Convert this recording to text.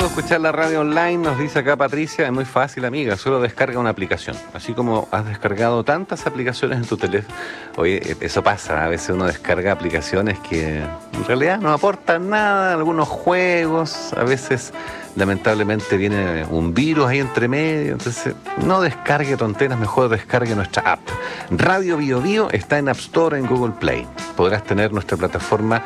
escuchar la radio online, nos dice acá Patricia, es muy fácil, amiga, solo descarga una aplicación. Así como has descargado tantas aplicaciones en tu teléfono. Oye, eso pasa, a veces uno descarga aplicaciones que en realidad no aportan nada, algunos juegos, a veces lamentablemente viene un virus ahí entre medio, entonces no descargue tonteras, mejor descargue nuestra app. Radio Bio Bio está en App Store, en Google Play. Podrás tener nuestra plataforma